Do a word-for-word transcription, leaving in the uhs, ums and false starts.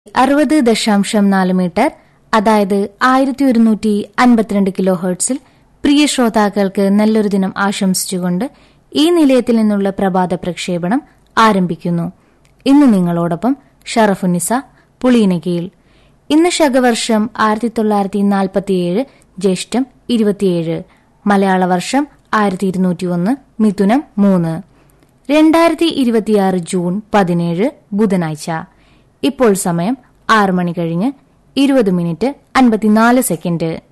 അറുപത് ദശാംശം നാല് മീറ്റർ, അതായത് ആയിരത്തി ഒരുന്നൂറ്റി അൻപത്തിരണ്ട് കിലോ ഹെർട്സിൽ പ്രിയ ശ്രോതാക്കൾക്ക് നല്ലൊരു ദിനം ആശംസിച്ചുകൊണ്ട് ഈ നിലയത്തിൽ നിന്നുള്ള പ്രഭാത പ്രക്ഷേപണം ആരംഭിക്കുന്നു. ഇന്ന് നിങ്ങളോടൊപ്പം ഷറഫുന്നിസ പുളിയിനകീൽ. ഇന്ന് ശകവർഷം ആയിരത്തി തൊള്ളായിരത്തി നാൽപ്പത്തിയേഴ് ജ്യേഷ്ഠം ഇരുപത്തിയേഴ്, മലയാള വർഷം ആയിരത്തി ഇരുന്നൂറ്റി ഒന്ന് മിഥുനം മൂന്ന്, രണ്ടായിരത്തി ഇരുപത്തിയാറ് ജൂൺ പതിനേഴ് ബുധനാഴ്ച. ഇപ്പോൾ സമയം ആറ് മണി കഴിഞ്ഞ് ഇരുപത് മിനിറ്റ് അൻപത്തിനാല് സെക്കൻഡ്.